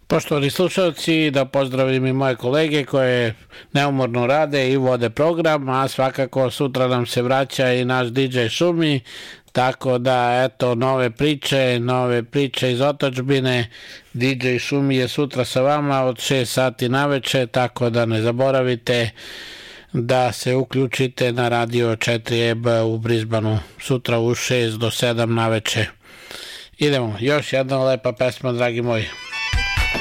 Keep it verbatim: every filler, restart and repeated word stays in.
Poštovani slušalci, da pozdravim i moje kolege koje neumorno rade i vode program, a svakako sutra nam se vraća i naš D J Šumi, tako da eto nove priče, nove priče iz otadžbine. D J Šumi je sutra sa vama od šest sati naveče, tako da ne zaboravite da se uključite na radio četiri E B u Brisbaneu sutra u šest do sedam naveče. Idemo, još jedna lepa pesma, dragi moji.